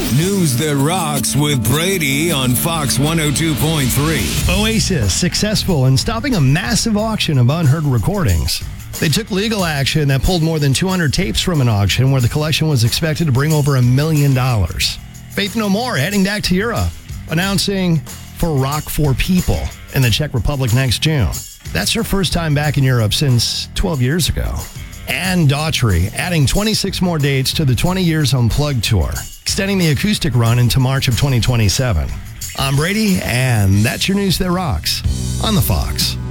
News that rocks with Brady on Fox 102.3. Oasis successful in stopping a massive auction of unheard recordings. They took legal action that pulled more than 200 tapes from an auction where the collection was expected to bring over $1 million. Faith No More heading back to Europe, announcing For Rock for People in the Czech Republic next June. That's her first time back in Europe since 12 years ago. And Daughtry adding 26 more dates to the 20 Years Unplugged tour, extending the acoustic run into March of 2027. I'm Brady, and that's your news that rocks on the Fox.